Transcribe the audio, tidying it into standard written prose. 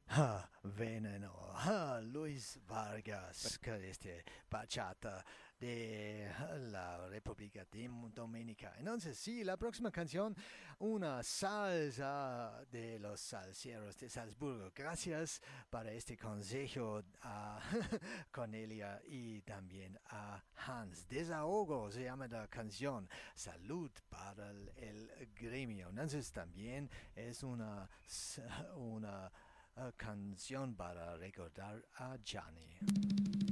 Veneno, Luis Vargas, que bachata de la República Dominicana. Entonces, sí, la próxima canción, una salsa de los salseros de Salzburgo. Gracias para este consejo a Cornelia y también a Hans. Desahogo se llama la canción. Salud para el gremio. Entonces, también es una canción para recordar a Johnny.